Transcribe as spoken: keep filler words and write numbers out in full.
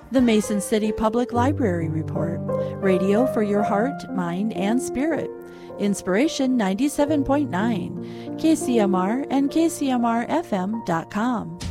The Mason City Public Library Report. Radio for your heart, mind, and spirit. Inspiration ninety-seven point nine. K C M R and K C M R F M dot com.